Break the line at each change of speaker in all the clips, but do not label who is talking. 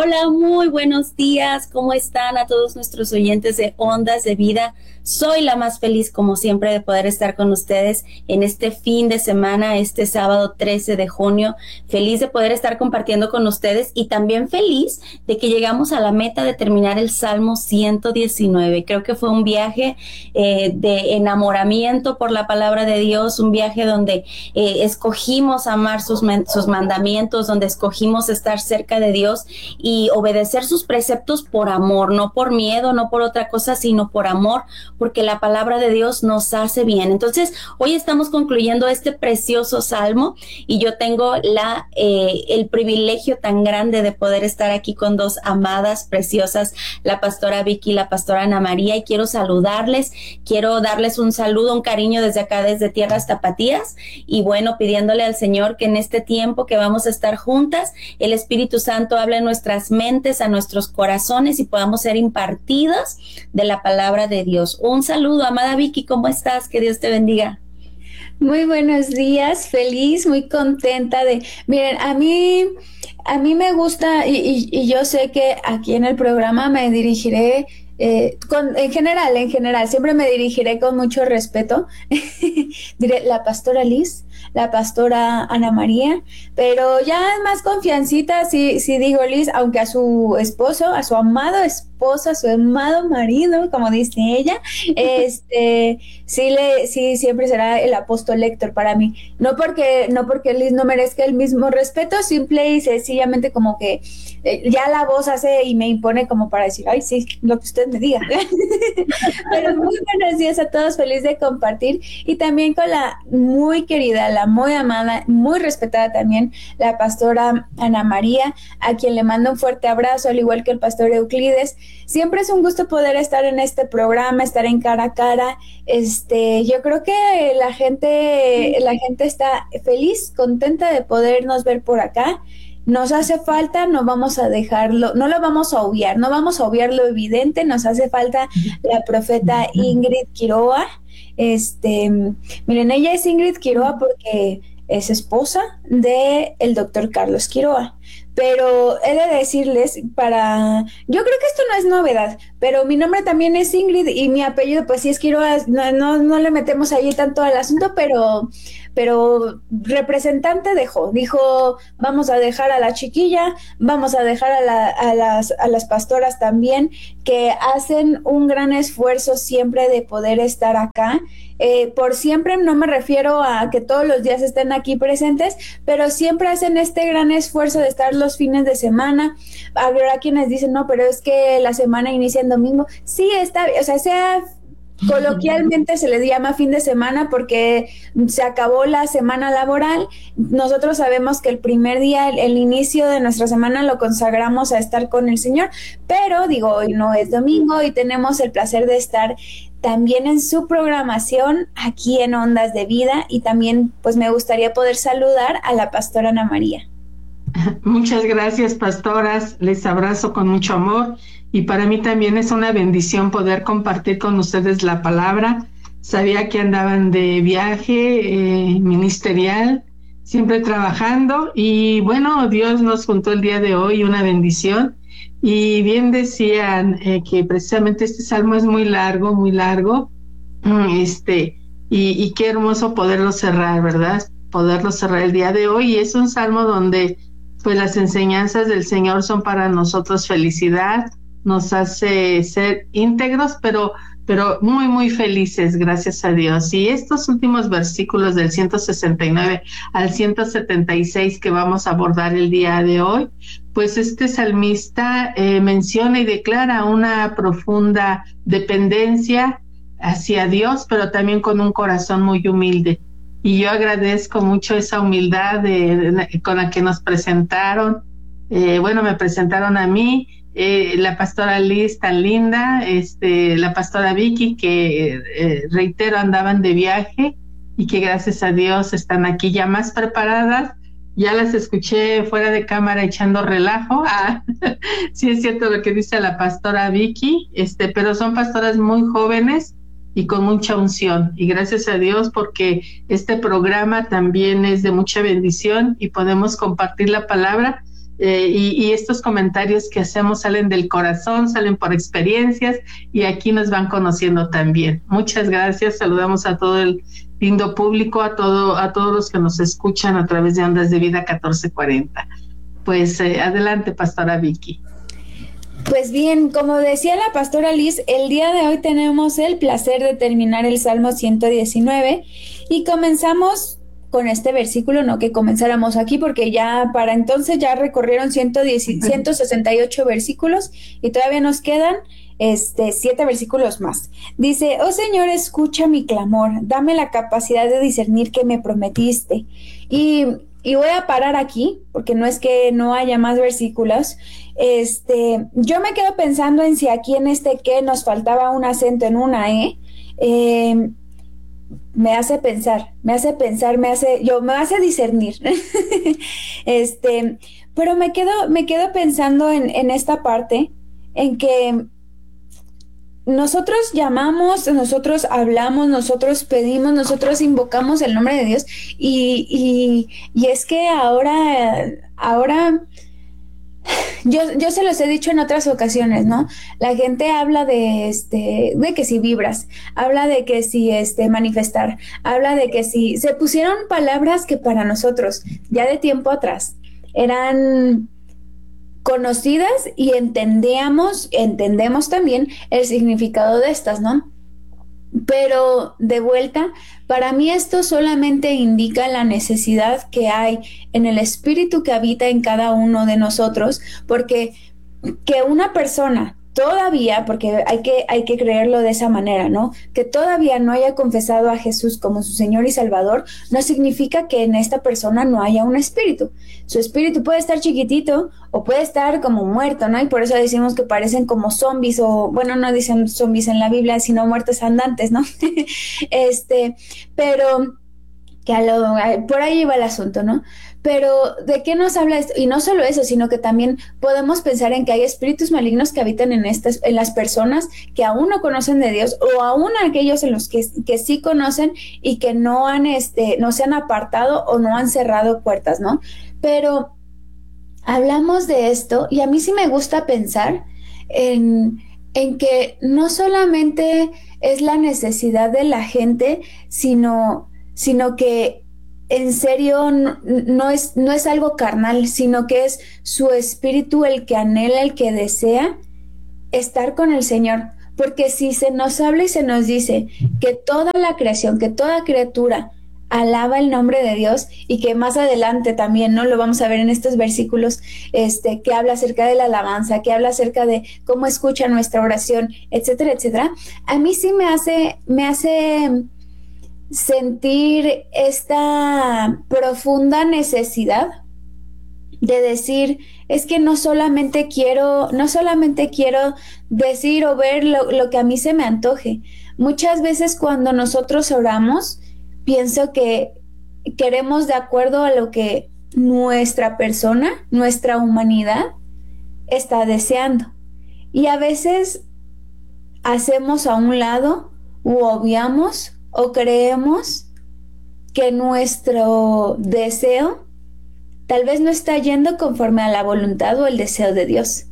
Hola, muy buenos días. ¿Cómo están a todos nuestros oyentes de Ondas de Vida? Soy la más feliz, como siempre, de poder estar con ustedes en este fin de semana, este sábado 13 de junio. Feliz de poder estar compartiendo con ustedes y también feliz de que llegamos a la meta de terminar el Salmo 119. Creo que fue un viaje de enamoramiento por la palabra de Dios, un viaje donde escogimos amar sus mandamientos, donde escogimos estar cerca de Dios y obedecer sus preceptos por amor, no por miedo, no por otra cosa, sino por amor, porque la palabra de Dios nos hace bien. Entonces, hoy estamos concluyendo este precioso salmo y yo tengo el privilegio tan grande de poder estar aquí con dos amadas preciosas, la pastora Vicky y la pastora Ana María, y quiero saludarles, quiero darles un saludo, un cariño desde acá, desde Tierras Tapatías, y bueno, pidiéndole al Señor que en este tiempo que vamos a estar juntas, el Espíritu Santo hable en nuestras mentes, a nuestros corazones y podamos ser impartidas de la palabra de Dios. Un saludo, amada Vicky, ¿cómo estás? Que Dios te bendiga.
Muy buenos días, feliz, muy contenta de... Miren, a mí me gusta y yo sé que aquí en el programa me dirigiré en general, siempre me dirigiré con mucho respeto. Diré la pastora Liz, la pastora Ana María, pero ya más confiancita si digo Liz, aunque a su esposo, a su amado esposo, a su amado marido, como dice ella, sí siempre será el apóstol Héctor para mí. No porque Liz no merezca el mismo respeto, simple y sencillamente como que ya la voz hace y me impone como para decir, ay, sí, lo que usted me diga. Pero muy buenos días a todos, feliz de compartir y también con la muy querida, la muy amada, muy respetada también, la pastora Ana María, a quien le mando un fuerte abrazo, al igual que el pastor Euclides. Siempre es un gusto poder estar en este programa, estar en cara a cara. Yo creo que la gente está feliz, contenta de podernos ver por acá. Nos hace falta, no vamos a dejarlo, no lo vamos a obviar, no vamos a obviar lo evidente, nos hace falta la profeta Ingrid Quiroa. Miren, ella es Ingrid Quiroa porque es esposa de el doctor Carlos Quiroa. Pero he de decirles, yo creo que esto no es novedad, pero mi nombre también es Ingrid y mi apellido pues sí es Quiroa, no le metemos ahí tanto al asunto, pero representante dijo, vamos a dejar a la chiquilla, vamos a dejar a las pastoras también, que hacen un gran esfuerzo siempre de poder estar acá. Por siempre no me refiero a que todos los días estén aquí presentes, pero siempre hacen este gran esfuerzo de estar los fines de semana. Habrá quienes dicen, no, pero es que la semana inicia en domingo. Sí, está, o sea coloquialmente se le llama fin de semana porque se acabó la semana laboral. Nosotros sabemos que el primer día, el inicio de nuestra semana lo consagramos a estar con el Señor, pero digo, hoy no es domingo y tenemos el placer de estar también en su programación aquí en Ondas de Vida y también pues me gustaría poder saludar a la pastora Ana María.
Muchas gracias, pastoras, les abrazo con mucho amor y para mí también es una bendición poder compartir con ustedes la palabra. Sabía que andaban de viaje ministerial, siempre trabajando y bueno, Dios nos juntó el día de hoy, una bendición. Y bien decían que precisamente este salmo es muy largo, y qué hermoso poderlo cerrar, ¿verdad? Poderlo cerrar el día de hoy. Y es un salmo donde pues las enseñanzas del Señor son para nosotros felicidad, nos hace ser íntegros, pero muy, muy felices, gracias a Dios. Y estos últimos versículos del 169 al 176 que vamos a abordar el día de hoy, pues este salmista menciona y declara una profunda dependencia hacia Dios, pero también con un corazón muy humilde. Y yo agradezco mucho esa humildad con la que nos presentaron. Me presentaron a mí, la pastora Liz tan linda, la pastora Vicky, que reitero andaban de viaje y que gracias a Dios están aquí ya más preparadas. Ya las escuché fuera de cámara echando relajo. Sí es cierto lo que dice la pastora Vicky, pero son pastoras muy jóvenes y con mucha unción. Y gracias a Dios porque este programa también es de mucha bendición y podemos compartir la palabra y estos comentarios que hacemos salen del corazón, salen por experiencias y aquí nos van conociendo también. Muchas gracias, saludamos a todo el lindo público, a todos los que nos escuchan a través de Ondas de Vida 1440. Pues adelante, Pastora Vicky.
Pues bien, como decía la pastora Liz, el día de hoy tenemos el placer de terminar el Salmo 119 y comenzamos con este versículo, no que comenzáramos aquí porque ya para entonces ya recorrieron 168 versículos y todavía nos quedan 7 versículos más. Dice: oh Señor, escucha mi clamor, dame la capacidad de discernir que me prometiste. Y voy a parar aquí, porque no es que no haya más versículos. Yo me quedo pensando en si aquí en que nos faltaba un acento en una E. Me hace pensar, me hace discernir. Pero me quedo pensando en esta parte, en que nosotros llamamos, nosotros hablamos, nosotros pedimos, nosotros invocamos el nombre de Dios y es que ahora yo se los he dicho en otras ocasiones, ¿no? La gente habla de que si vibras, habla de que si manifestar, habla de que si se pusieron palabras que para nosotros ya de tiempo atrás eran conocidas y entendemos también el significado de estas, ¿no? Pero de vuelta, para mí esto solamente indica la necesidad que hay en el espíritu que habita en cada uno de nosotros, porque que una persona todavía, porque hay que creerlo de esa manera, ¿no? Que todavía no haya confesado a Jesús como su Señor y Salvador, no significa que en esta persona no haya un espíritu. Su espíritu puede estar chiquitito o puede estar como muerto, ¿no? Y por eso decimos que parecen como zombies, o bueno, no dicen zombies en la Biblia, sino muertos andantes, ¿no? Pero que por ahí va el asunto, ¿no? Pero ¿de qué nos habla esto? Y no solo eso, sino que también podemos pensar en que hay espíritus malignos que habitan en las personas que aún no conocen de Dios, o aún aquellos en los que sí conocen y que no se han apartado o no han cerrado puertas, ¿no? Pero hablamos de esto y a mí sí me gusta pensar en que no solamente es la necesidad de la gente, sino que en serio no es algo carnal, sino que es su espíritu el que anhela, el que desea estar con el Señor. Porque si se nos habla y se nos dice que toda la creación, que toda criatura alaba el nombre de Dios, y que más adelante también, ¿no? Lo vamos a ver en estos versículos, que habla acerca de la alabanza, que habla acerca de cómo escucha nuestra oración, etcétera, etcétera. A mí sí me hace sentir esta profunda necesidad de decir, es que no solamente quiero decir o ver lo que a mí se me antoje. Muchas veces cuando nosotros oramos, pienso que queremos de acuerdo a lo que nuestra persona, nuestra humanidad está deseando. Y a veces hacemos a un lado u obviamos o creemos que nuestro deseo tal vez no está yendo conforme a la voluntad o el deseo de Dios.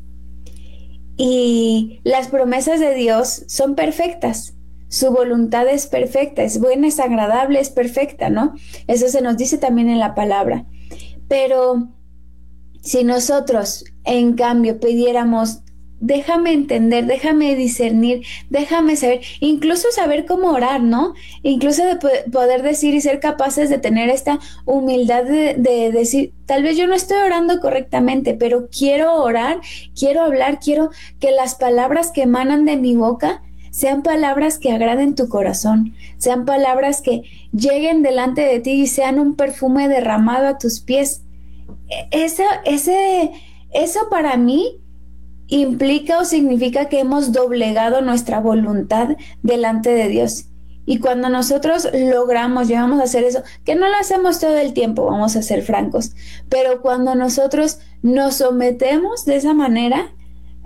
Y las promesas de Dios son perfectas. Su voluntad es perfecta, es buena, es agradable, es perfecta, ¿no? Eso se nos dice también en la palabra. Pero si nosotros, en cambio, pidiéramos, déjame entender, déjame discernir, déjame saber, incluso saber cómo orar, ¿no? Incluso de poder decir y ser capaces de tener esta humildad de decir, tal vez yo no estoy orando correctamente, pero quiero orar, quiero hablar, quiero que las palabras que emanan de mi boca sean palabras que agraden tu corazón, sean palabras que lleguen delante de ti y sean un perfume derramado a tus pies. Eso para mí implica o significa que hemos doblegado nuestra voluntad delante de Dios. Y cuando nosotros llegamos a hacer eso, que no lo hacemos todo el tiempo, vamos a ser francos, pero cuando nosotros nos sometemos de esa manera,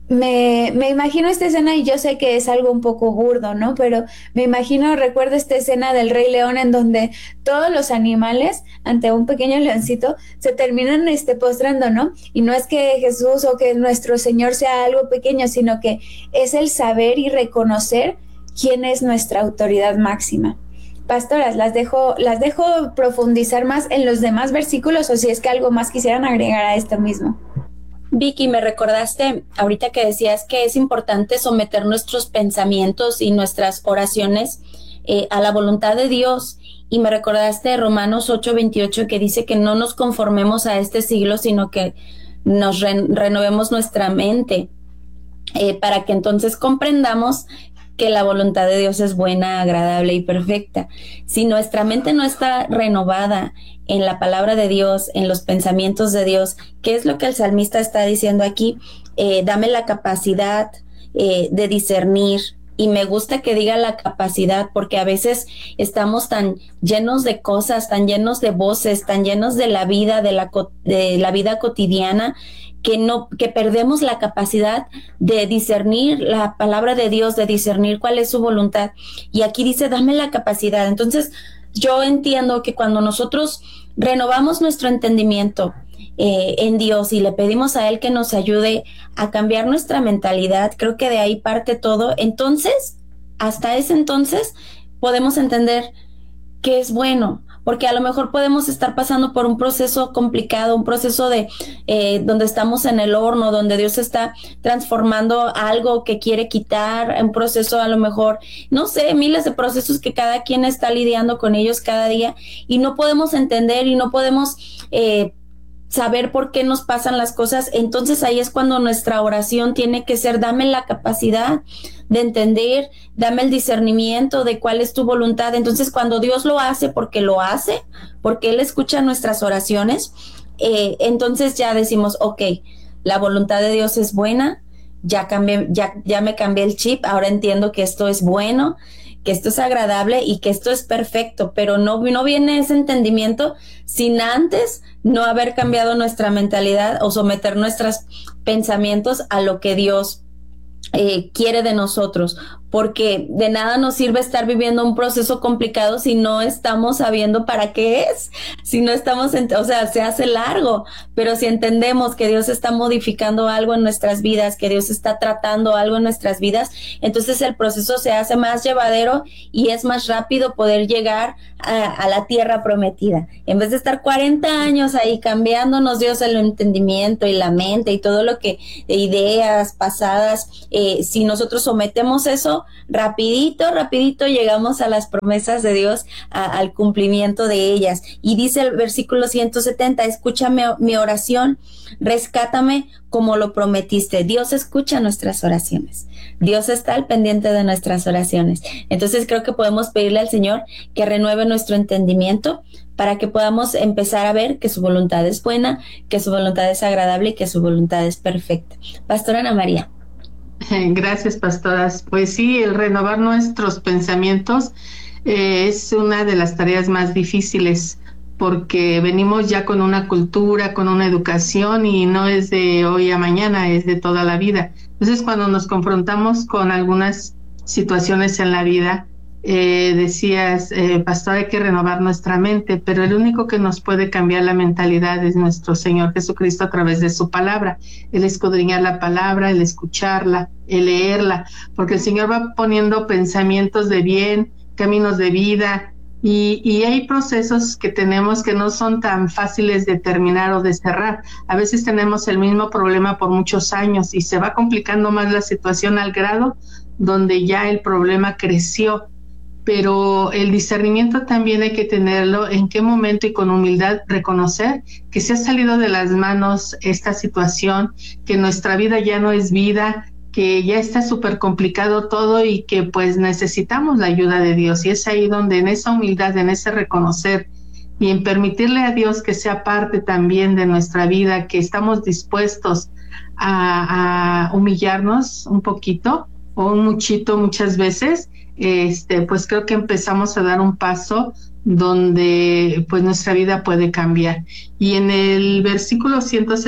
me imagino esta escena y yo sé que es algo un poco burdo, ¿no? Pero recuerdo esta escena del Rey León en donde todos los animales ante un pequeño leoncito se terminan postrando, ¿no? Y no es que Jesús o que nuestro Señor sea algo pequeño, sino que es el saber y reconocer quién es nuestra autoridad máxima. Pastoras, las dejo profundizar más en los demás versículos, o si es que algo más quisieran agregar a esto mismo.
Vicky, me recordaste ahorita que decías que es importante someter nuestros pensamientos y nuestras oraciones a la voluntad de Dios, y me recordaste Romanos 8:28 que dice que no nos conformemos a este siglo, sino que nos renovemos nuestra mente para que entonces comprendamos que la voluntad de Dios es buena, agradable y perfecta. Si nuestra mente no está renovada en la palabra de Dios, en los pensamientos de Dios, ¿qué es lo que el salmista está diciendo aquí? Dame la capacidad de discernir. Y me gusta que diga la capacidad, porque a veces estamos tan llenos de cosas, tan llenos de voces, tan llenos de la vida, de la vida cotidiana, que perdemos la capacidad de discernir la palabra de Dios, de discernir cuál es su voluntad. Y aquí dice, dame la capacidad. Entonces, yo entiendo que cuando nosotros renovamos nuestro entendimiento en Dios y le pedimos a Él que nos ayude a cambiar nuestra mentalidad, creo que de ahí parte todo. Entonces, hasta ese entonces, podemos entender que es bueno, porque a lo mejor podemos estar pasando por un proceso complicado, un proceso de donde estamos en el horno, donde Dios está transformando algo que quiere quitar, un proceso a lo mejor, no sé, miles de procesos que cada quien está lidiando con ellos cada día, y no podemos entender y no podemos saber por qué nos pasan las cosas. Entonces ahí es cuando nuestra oración tiene que ser, dame la capacidad de entender, dame el discernimiento de cuál es tu voluntad. Entonces cuando Dios lo hace, porque Él escucha nuestras oraciones, entonces ya decimos, ok, la voluntad de Dios es buena, ya me cambié el chip, ahora entiendo que esto es bueno, que esto es agradable y que esto es perfecto, pero no viene ese entendimiento sin antes no haber cambiado nuestra mentalidad o someter nuestros pensamientos a lo que Dios quiere de nosotros, porque de nada nos sirve estar viviendo un proceso complicado si no estamos sabiendo para qué es, si no estamos, o sea, se hace largo, pero si entendemos que Dios está modificando algo en nuestras vidas, que Dios está tratando algo en nuestras vidas, entonces el proceso se hace más llevadero y es más rápido poder llegar a la tierra prometida. En vez de estar 40 años ahí cambiándonos Dios el entendimiento y la mente y todo lo que, ideas pasadas, si nosotros sometemos eso, rapidito llegamos a las promesas de Dios, al cumplimiento de ellas. Y dice el versículo 170, escúchame mi oración, rescátame como lo prometiste. Dios escucha nuestras oraciones. Dios está al pendiente de nuestras oraciones. Entonces creo que podemos pedirle al Señor que renueve nuestro entendimiento para que podamos empezar a ver que su voluntad es buena, que su voluntad es agradable y que su voluntad es perfecta. Pastora Ana María.
Gracias, pastoras. Pues sí, el renovar nuestros pensamientos es una de las tareas más difíciles, porque venimos ya con una cultura, con una educación, y no es de hoy a mañana, es de toda la vida. Entonces, cuando nos confrontamos con algunas situaciones en la vida, decías, pastor, hay que renovar nuestra mente, pero el único que nos puede cambiar la mentalidad es nuestro Señor Jesucristo a través de su palabra. El escudriñar la palabra, el escucharla, el leerla, porque el Señor va poniendo pensamientos de bien, caminos de vida, y hay procesos que tenemos que no son tan fáciles de terminar o de cerrar. A veces tenemos el mismo problema por muchos años y se va complicando más la situación al grado donde ya el problema creció. Pero el discernimiento también hay que tenerlo, en qué momento, y con humildad reconocer que se ha salido de las manos esta situación, que nuestra vida ya no es vida, que ya está súper complicado todo y que pues necesitamos la ayuda de Dios. Y es ahí donde, en esa humildad, en ese reconocer y en permitirle a Dios que sea parte también de nuestra vida, que estamos dispuestos a humillarnos un poquito o un muchito muchas veces, pues creo que empezamos a dar un paso donde pues nuestra vida puede cambiar. Y en el versículo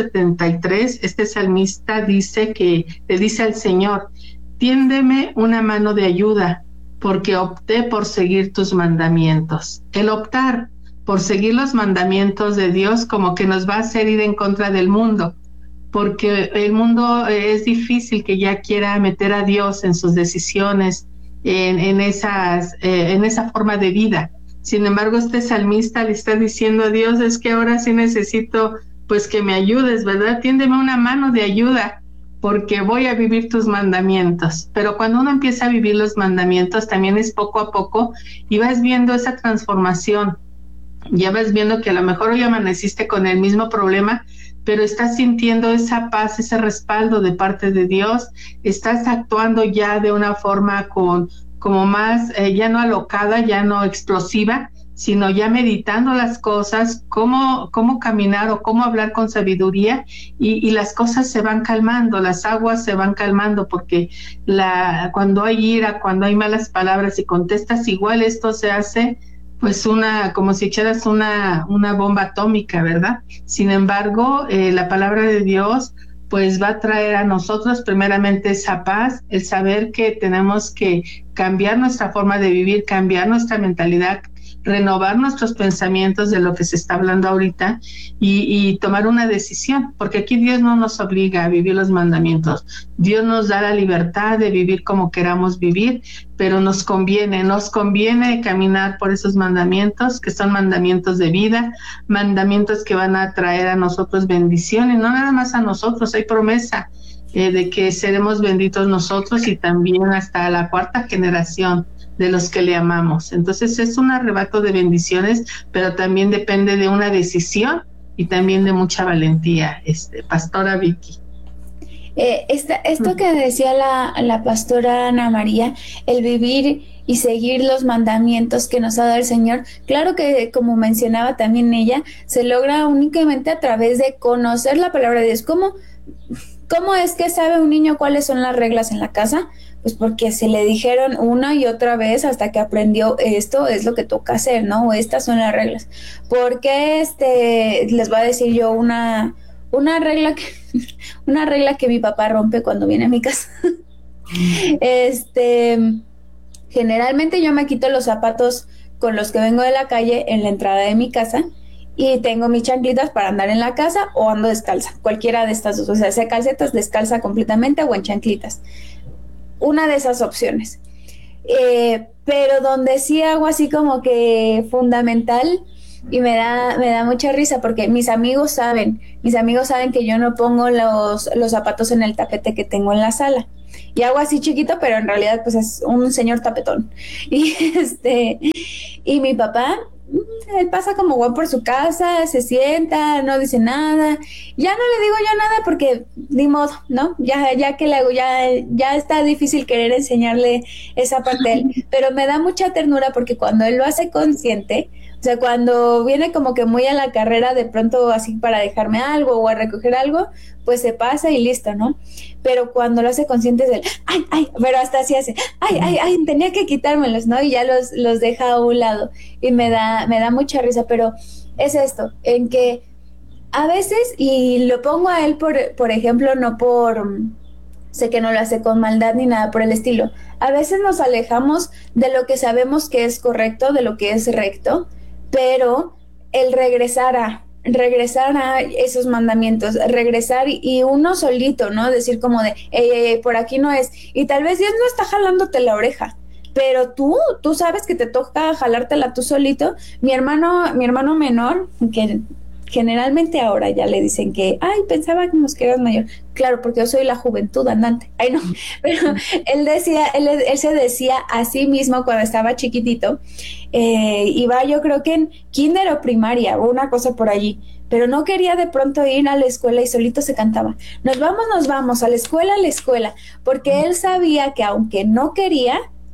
173, este salmista dice que le dice al Señor: tiéndeme una mano de ayuda, porque opté por seguir tus mandamientos. El optar por seguir los mandamientos de Dios como que nos va a hacer ir en contra del mundo, porque el mundo es difícil que ya quiera meter a Dios en sus decisiones, en esa forma de vida. Sin embargo, este salmista le está diciendo a Dios: es que ahora sí necesito pues que me ayudes, ¿verdad? Tiéndeme una mano de ayuda, porque voy a vivir tus mandamientos. Pero cuando uno empieza a vivir los mandamientos, también es poco a poco, y vas viendo esa transformación. Ya vas viendo que a lo mejor hoy amaneciste con el mismo problema, pero estás sintiendo esa paz, ese respaldo de parte de Dios, estás actuando ya de una forma como más, ya no alocada, ya no explosiva, sino ya meditando las cosas, cómo caminar o cómo hablar con sabiduría, y las cosas se van calmando, las aguas se van calmando, porque cuando hay ira, cuando hay malas palabras y contestas igual, esto se hace pues como si echaras una bomba atómica, ¿verdad? Sin embargo, la palabra de Dios pues va a traer a nosotros primeramente esa paz, el saber que tenemos que cambiar nuestra forma de vivir, cambiar nuestra mentalidad, renovar nuestros pensamientos de lo que se está hablando ahorita, y tomar una decisión, porque aquí Dios no nos obliga a vivir los mandamientos. Dios nos da la libertad de vivir como queramos vivir, pero nos conviene caminar por esos mandamientos, que son mandamientos de vida, mandamientos que van a traer a nosotros bendición, y no nada más a nosotros, hay promesa de que seremos benditos nosotros y también hasta la cuarta generación de los que le amamos. Entonces es un arrebato de bendiciones, pero también depende de una decisión y también de mucha valentía, Pastora Vicky.
Esto que decía la pastora Ana María, el vivir y seguir los mandamientos que nos ha dado el Señor, claro que, como mencionaba también ella, se logra únicamente a través de conocer la palabra de Dios. ¿Cómo es que sabe un niño cuáles son las reglas en la casa? Pues porque se le dijeron una y otra vez hasta que aprendió: esto es lo que toca hacer, ¿no? O estas son las reglas. Porque les voy a decir yo una regla que mi papá rompe cuando viene a mi casa. Generalmente yo me quito los zapatos con los que vengo de la calle en la entrada de mi casa, y tengo mis chanclitas para andar en la casa, o ando descalza, cualquiera de estas dos, o sea calcetas, descalza completamente o en chanclitas, una de esas opciones. Pero donde sí hago así como que fundamental, y me da mucha risa, porque mis amigos saben que yo no pongo los zapatos en el tapete que tengo en la sala, y hago así chiquito, pero en realidad pues es un señor tapetón. Y mi papá, él pasa como guapo por su casa, se sienta, no dice nada. Ya no le digo yo nada porque ni modo, ¿no? Ya que le hago, ya está difícil querer enseñarle esa parte a él. Pero me da mucha ternura porque cuando él lo hace consciente, o sea, cuando viene como que muy a la carrera de pronto así para dejarme algo o a recoger algo, pues se pasa y listo, ¿no? Pero cuando lo hace consciente es el ay, pero hasta así hace, ay, tenía que quitármelos, ¿no? Y ya los deja a un lado, y me da mucha risa. Pero es esto, en que a veces, y lo pongo a él por ejemplo, no por, sé que no lo hace con maldad ni nada por el estilo, a veces nos alejamos de lo que sabemos que es correcto, de lo que es recto, pero el regresar a esos mandamientos, regresar y uno solito, ¿no? Decir como de, por aquí no es. Y tal vez Dios no está jalándote la oreja, pero tú sabes que te toca jalártela tú solito. Mi hermano menor, que generalmente ahora ya le dicen que, pensaba que eras mayor. Claro, porque yo soy la juventud andante. No, pero él se decía a sí mismo cuando estaba chiquitito, iba yo creo que en kinder o primaria o una cosa por allí, pero no quería de pronto ir a la escuela y solito se cantaba: nos vamos, a la escuela, porque él sabía que aunque no quería,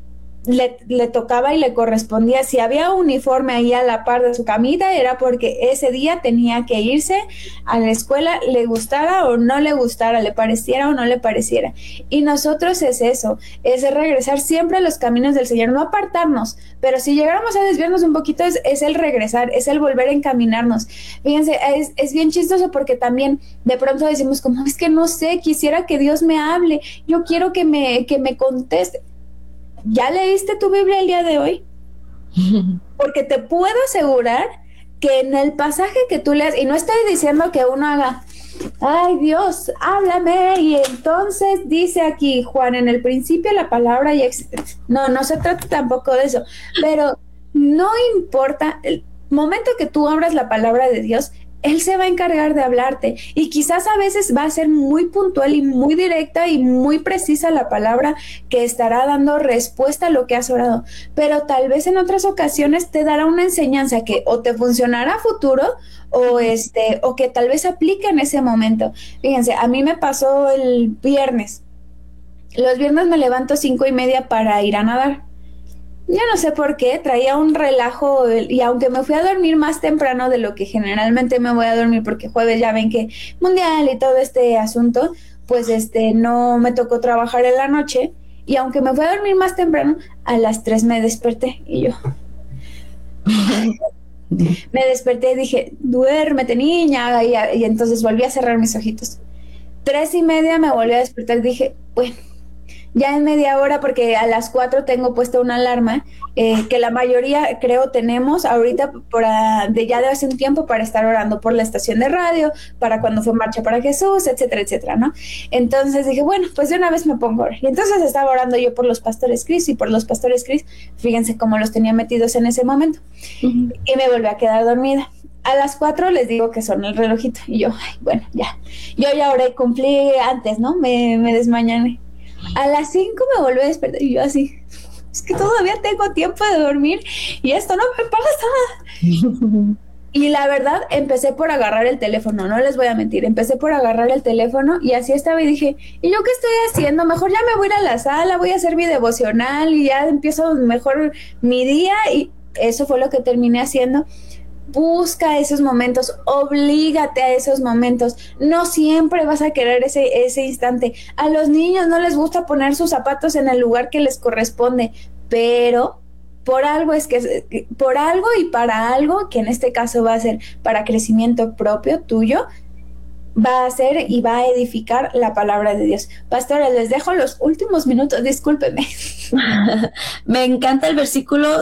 le tocaba y le correspondía. Si había uniforme ahí a la par de su camita, era porque ese día tenía que irse a la escuela, le gustara o no le gustara, le pareciera o no le pareciera. Y nosotros es eso, es regresar siempre a los caminos del Señor, no apartarnos, pero si llegáramos a desviarnos un poquito, es el regresar, es el volver a encaminarnos. Fíjense, es bien chistoso porque también de pronto decimos como, es que no sé, quisiera que Dios me hable, yo quiero que me conteste. ¿Ya leíste tu Biblia el día de hoy? Porque te puedo asegurar que en el pasaje que tú leas, y no estoy diciendo que uno haga, ay Dios, háblame, y entonces dice aquí, Juan, en el principio la palabra ya existe. No se trata tampoco de eso, pero no importa, el momento que tú abras la palabra de Dios, Él se va a encargar de hablarte, y quizás a veces va a ser muy puntual y muy directa y muy precisa la palabra que estará dando respuesta a lo que has orado, pero tal vez en otras ocasiones te dará una enseñanza que o te funcionará a futuro o que tal vez aplique en ese momento. Fíjense, a mí me pasó el viernes. Los viernes me levanto 5:30 para ir a nadar. Yo no sé por qué, traía un relajo y aunque me fui a dormir más temprano de lo que generalmente me voy a dormir, porque jueves ya ven que mundial y todo este asunto, pues no me tocó trabajar en la noche, y aunque me fui a dormir más temprano, a las 3 me desperté y yo me desperté y dije, duérmete niña, y entonces volví a cerrar mis ojitos. 3:30 me volví a despertar y dije, bueno, ya en media hora, porque a las 4 tengo puesta una alarma, que la mayoría creo tenemos ahorita ya de hace un tiempo, para estar orando por la estación de radio, para cuando fue Marcha para Jesús, etcétera, etcétera, ¿no? Entonces dije, bueno, pues de una vez me pongo a orar. Y entonces estaba orando yo por los pastores Cris, y por los pastores Cris, fíjense cómo los tenía metidos en ese momento. Uh-huh. Y me volví a quedar dormida. A las 4 les digo que son el relojito, y yo, ay, bueno, ya. Yo ya oré, cumplí antes, ¿no? Me desmañané. A las 5 me volví a despertar y yo así, es que todavía tengo tiempo de dormir y esto no me pasa. Y la verdad, empecé por agarrar el teléfono, no les voy a mentir, empecé por agarrar el teléfono y así estaba y dije, ¿y yo qué estoy haciendo? Mejor ya me voy a ir a la sala, voy a hacer mi devocional y ya empiezo mejor mi día, y eso fue lo que terminé haciendo. Busca esos momentos, oblígate a esos momentos. No siempre vas a querer ese instante. A los niños no les gusta poner sus zapatos en el lugar que les corresponde, pero por algo y para algo, que en este caso va a ser para crecimiento propio tuyo, va a ser y va a edificar la palabra de Dios. Pastores, les dejo los últimos minutos, discúlpenme.
Me encanta el versículo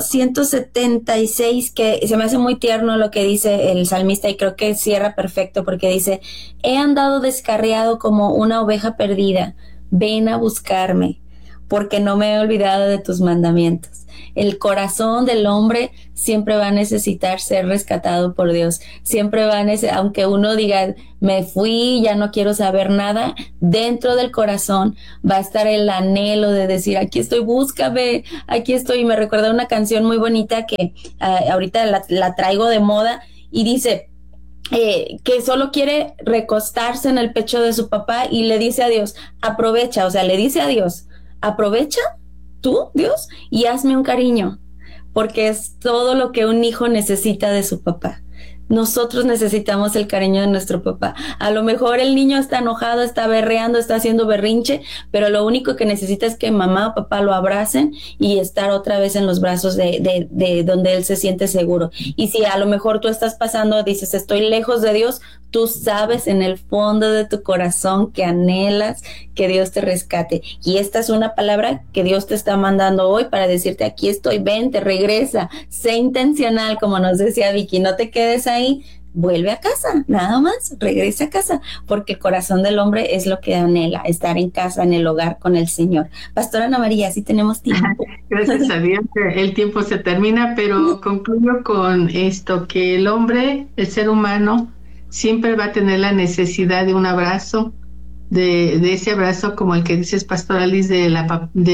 176, que se me hace muy tierno lo que dice el salmista, y creo que cierra perfecto, porque dice, he andado descarriado como una oveja perdida, ven a buscarme, porque no me he olvidado de tus mandamientos. El corazón del hombre siempre va a necesitar ser rescatado por Dios. Siempre va a necesitar, aunque uno diga, me fui, ya no quiero saber nada, dentro del corazón va a estar el anhelo de decir, aquí estoy, búscame, aquí estoy. Y me recuerda una canción muy bonita que ahorita la traigo de moda, y dice, que solo quiere recostarse en el pecho de su papá y le dice a Dios, aprovecha, o sea, le dice a Dios, aprovecha tú, Dios, y hazme un cariño, porque es todo lo que un hijo necesita de su papá. Nosotros necesitamos el cariño de nuestro papá. A lo mejor el niño está enojado, está berreando, está haciendo berrinche, pero lo único que necesita es que mamá o papá lo abracen y estar otra vez en los brazos de donde él se siente seguro. Y si a lo mejor tú estás pasando, dices, estoy lejos de Dios, tú sabes en el fondo de tu corazón que anhelas que Dios te rescate. Y esta es una palabra que Dios te está mandando hoy para decirte, aquí estoy, vente, regresa, sé intencional, como nos decía Vicky, no te quedes ahí, vuelve a casa, nada más, regresa a casa, porque el corazón del hombre es lo que anhela, estar en casa, en el hogar con el Señor. Pastora Ana María, sí tenemos tiempo.
Gracias a Dios, el tiempo se termina, pero concluyo con esto, que el hombre, el ser humano, siempre va a tener la necesidad de un abrazo, de ese abrazo como el que dices, Pastora Liz, de la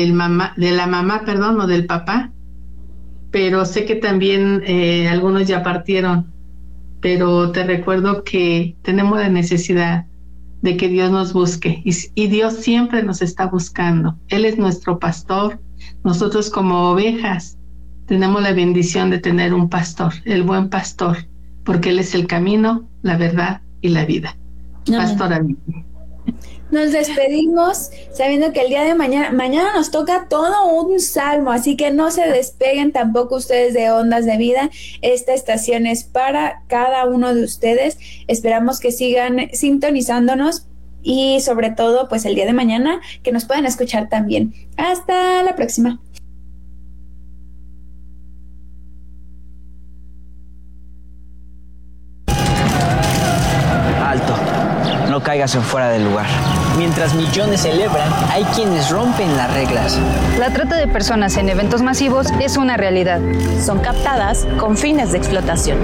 mamá, o del papá. Pero sé que también algunos ya partieron, pero te recuerdo que tenemos la necesidad de que Dios nos busque, y Dios siempre nos está buscando. Él es nuestro pastor, Nosotros como ovejas tenemos la bendición de tener un pastor, el buen pastor, porque Él es el camino, la verdad y la vida. Pastor amigo.
Nos despedimos sabiendo que el día de mañana nos toca todo un salmo, así que no se despeguen tampoco ustedes de Ondas de Vida. Esta estación es para cada uno de ustedes. Esperamos que sigan sintonizándonos y sobre todo pues el día de mañana que nos puedan escuchar también. Hasta la próxima.
Alto, no caigas en fuera del lugar. Mientras millones celebran, hay quienes rompen las reglas.
La trata de personas en eventos masivos es una realidad.
Son captadas con fines de explotación.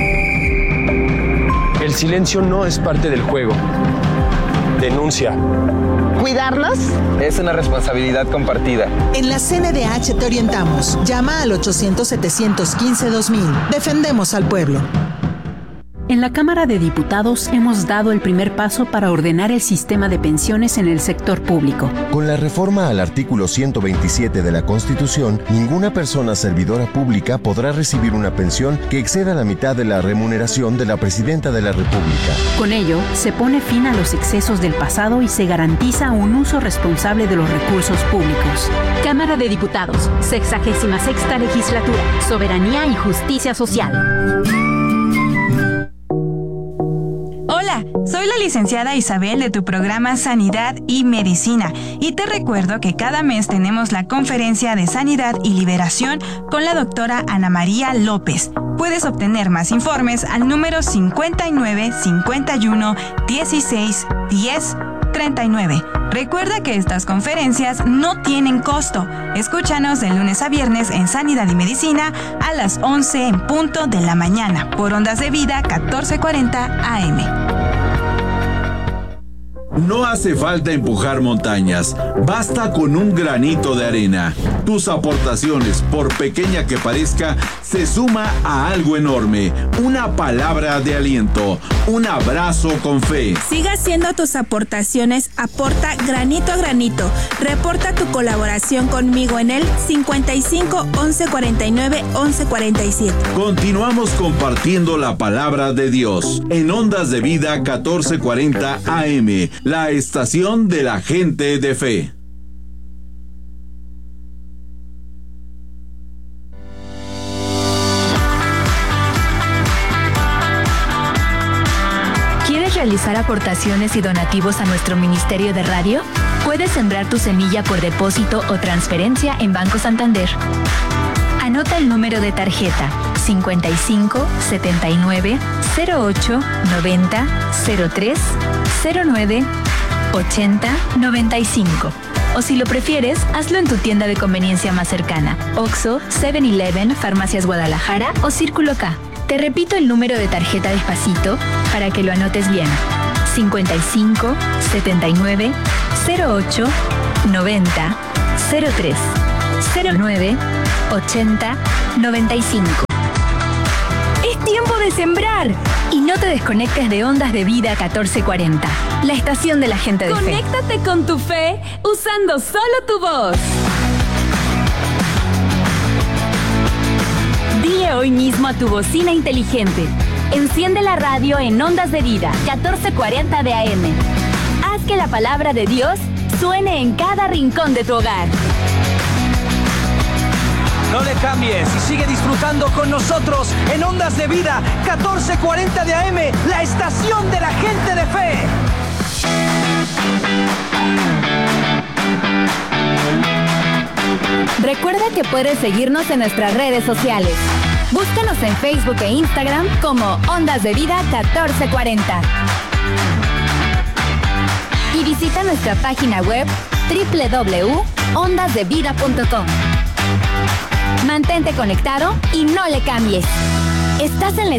El silencio no es parte del juego. Denuncia.
¿Cuidarlas?
Es una responsabilidad compartida.
En la CNDH te orientamos. Llama al 800-715-2000. Defendemos al pueblo.
En la Cámara de Diputados hemos dado el primer paso para ordenar el sistema de pensiones en el sector público.
Con la reforma al artículo 127 de la Constitución, ninguna persona servidora pública podrá recibir una pensión que exceda la mitad de la remuneración de la Presidenta de la República.
Con ello, se pone fin a los excesos del pasado y se garantiza un uso responsable de los recursos públicos.
Cámara de Diputados, 66ª Legislatura, Soberanía y Justicia Social.
Hola, soy la licenciada Isabel de tu programa Sanidad y Medicina y te recuerdo que cada mes tenemos la conferencia de Sanidad y Liberación con la doctora Ana María López. Puedes obtener más informes al número 59 51 16 10 39. Recuerda que estas conferencias no tienen costo. Escúchanos de lunes a viernes en Sanidad y Medicina a las 11 en punto de la mañana por Ondas de Vida 1440 AM.
No hace falta empujar montañas, basta con un granito de arena. Tus aportaciones, por pequeña que parezca, se suma a algo enorme. Una palabra de aliento, un abrazo con fe.
Siga haciendo tus aportaciones, aporta granito a granito. Reporta tu colaboración conmigo en el 55 11 49 11 47.
Continuamos compartiendo la palabra de Dios en Ondas de Vida 1440 AM. La estación de la gente de fe.
¿Quieres realizar aportaciones y donativos a nuestro Ministerio de Radio? Puedes sembrar tu semilla por depósito o transferencia en Banco Santander. Anota el número de tarjeta 55 79 08 90 03 09 80 95. O si lo prefieres, hazlo en tu tienda de conveniencia más cercana: Oxxo, 7-Eleven, Farmacias Guadalajara o Círculo K. Te repito el número de tarjeta despacito para que lo anotes bien: 55 79 08 90 03 09 80 95. ¡Es tiempo de sembrar! Y no te desconectes de Ondas de Vida 1440, la estación de la gente de fe.
Conéctate con tu fe usando solo tu voz. Dile hoy mismo a tu bocina inteligente: enciende la radio en Ondas de Vida 1440 de AM. Haz que la palabra de Dios suene en cada rincón de tu hogar.
No le cambies y sigue disfrutando con nosotros en Ondas de Vida 1440 de AM, la estación de la gente de fe.
Recuerda que puedes seguirnos en nuestras redes sociales. Búscanos en Facebook e Instagram como Ondas de Vida 1440. Y visita nuestra página web www.ondasdevida.com. Mantente conectado y no le cambies. Estás en la